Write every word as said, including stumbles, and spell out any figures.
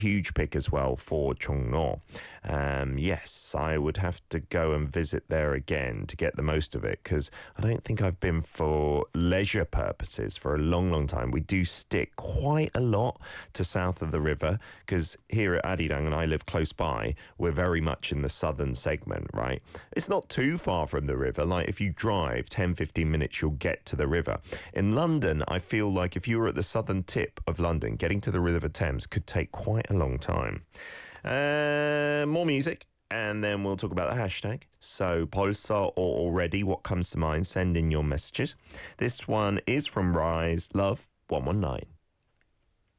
huge pick as well for Chongno. Um, yes, I would have to go and visit there again to get the most of it, because I don't think I've been for leisure purposes for a long, long time. We do stick quite a lot to south of the river, because here at Arirang, and I live close by, we're very much in the southern segment, right? It's not too far from the river. Like if you drive ten, fifteen minutes, you'll get to the river. In London, I feel like if you were at the southern tip of London, getting to the River Thames could take quite a long time. Uh, more music, and then we'll talk about the hashtag. So, 벌써 or already, what comes to mind? Send in your messages. This one is from Rise, Love one one nine.